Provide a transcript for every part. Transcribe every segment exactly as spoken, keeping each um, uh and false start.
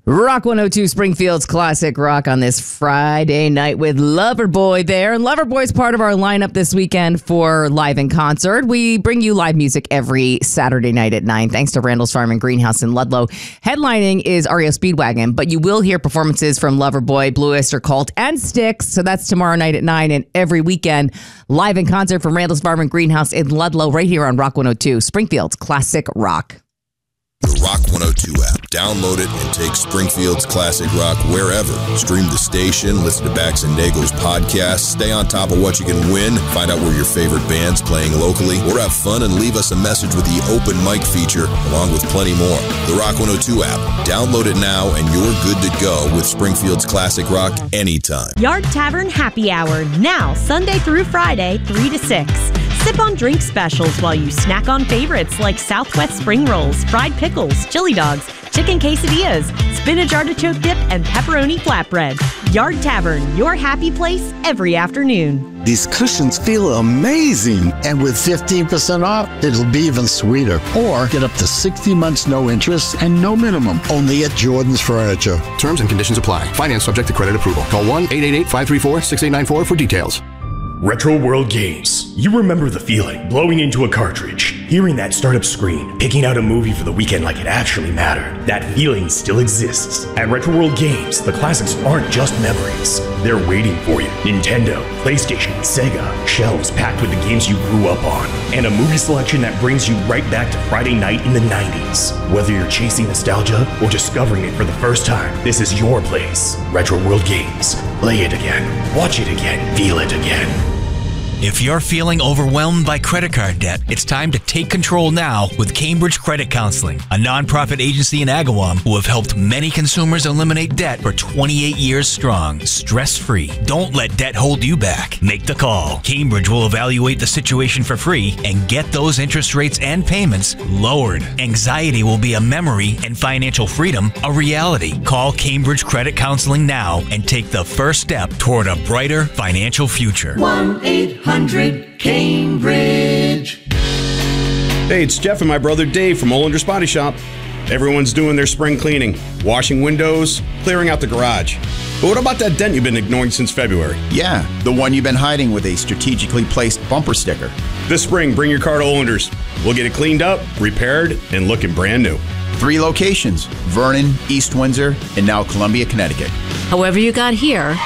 Rock one oh two, Springfield's classic rock on this Friday night with Loverboy there. And Loverboy's part of our lineup this weekend for Live in Concert. We bring you live music every Saturday night at nine, thanks to Randall's Farm and Greenhouse in Ludlow. Headlining is R E O Speedwagon, but you will hear performances from Loverboy, Blue Oyster Cult, and Styx. So that's tomorrow night at nine and every weekend. Live in Concert from Randall's Farm and Greenhouse in Ludlow right here on Rock one oh two, Springfield's classic rock. The Rock one oh two app. Download it and take Springfield's classic rock wherever. Stream the station, listen to Bax and Nagel's podcast, stay on top of what you can win, find out where your favorite band's playing locally, or have fun and leave us a message with the open mic feature, along with plenty more. The Rock one oh two app. Download it now and you're good to go with Springfield's classic rock anytime. Yard Tavern Happy Hour, now Sunday through Friday, three to six. Sip on drink specials while you snack on favorites like Southwest Spring Rolls, fried pickles, chili dogs, chicken quesadillas, spinach artichoke dip, and pepperoni flatbread. Yard Tavern, your happy place every afternoon. These cushions feel amazing. And with fifteen percent off, it'll be even sweeter. Or get up to sixty months no interest and no minimum. Only at Jordan's Furniture. Terms and conditions apply. Finance subject to credit approval. Call one eight eight eight, five three four, six eight nine four for details. Retro World Games. You remember the feeling, blowing into a cartridge, hearing that startup screen, picking out a movie for the weekend like it actually mattered. That feeling still exists. At Retro World Games, the classics aren't just memories. They're waiting for you. Nintendo, PlayStation, Sega, shelves packed with the games you grew up on, and a movie selection that brings you right back to Friday night in the nineties. Whether you're chasing nostalgia or discovering it for the first time, this is your place. Retro World Games. Play it again. Watch it again. Feel it again. If you're feeling overwhelmed by credit card debt, it's time to take control now with Cambridge Credit Counseling, a nonprofit agency in Agawam who have helped many consumers eliminate debt for twenty-eight years strong, stress-free. Don't let debt hold you back. Make the call. Cambridge will evaluate the situation for free and get those interest rates and payments lowered. Anxiety will be a memory and financial freedom a reality. Call Cambridge Credit Counseling now and take the first step toward a brighter financial future. one eight hundred Cambridge. Hey, it's Jeff and my brother Dave from Olander's Body Shop. Everyone's doing their spring cleaning, washing windows, clearing out the garage. But what about that dent you've been ignoring since February? Yeah, the one you've been hiding with a strategically placed bumper sticker. This spring, bring your car to Olander's. We'll get it cleaned up, repaired, and looking brand new. Three locations: Vernon, East Windsor, and now Columbia, Connecticut. However you got here,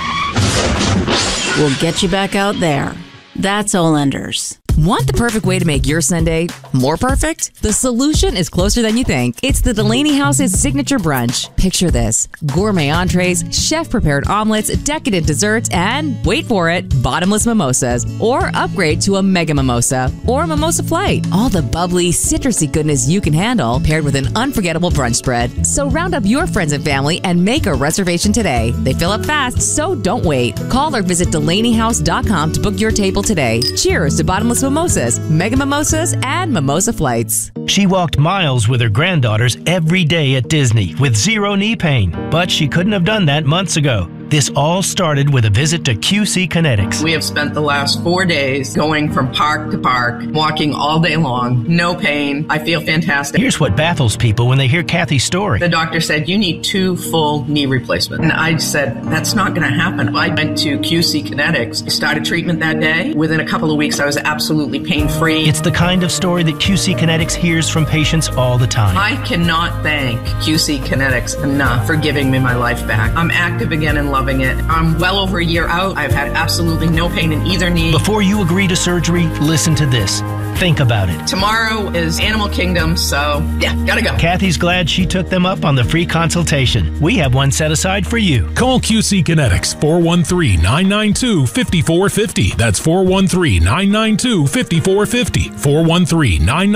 we'll get you back out there. That's Olander's. Want the perfect way to make your Sunday more perfect? The solution is closer than you think. It's the Delaney House's signature brunch. Picture this: gourmet entrees, chef-prepared omelets, decadent desserts, and, wait for it, bottomless mimosas. Or upgrade to a mega mimosa or mimosa flight. All the bubbly, citrusy goodness you can handle, paired with an unforgettable brunch spread. So round up your friends and family and make a reservation today. They fill up fast, so don't wait. Call or visit delaney house dot com to book your table today. Cheers to bottomless mimosas, mega mimosas, and mimosa flights. She walked miles with her granddaughters every day at Disney with zero knee pain, but she couldn't have done that months ago. This all started with a visit to Q C Kinetics. We have spent the last four days going from park to park, walking all day long, no pain. I feel fantastic. Here's what baffles people when they hear Kathy's story. The doctor said, you need two full knee replacements. And I said, that's not going to happen. I went to Q C Kinetics, started treatment that day. Within a couple of weeks, I was absolutely pain-free. It's the kind of story that Q C Kinetics hears from patients all the time. I cannot thank Q C Kinetics enough for giving me my life back. I'm active again in life. Loving it. I'm well over a year out. I've had absolutely no pain in either knee. Before you agree to surgery, listen to this. Think about it. Tomorrow is Animal Kingdom, so yeah, gotta go. Kathy's glad she took them up on the free consultation. We have one set aside for you. Call Q C Kinetics, four one three, nine nine two, five four five zero. That's four one three, nine nine two, five four five zero. four one three, nine nine two,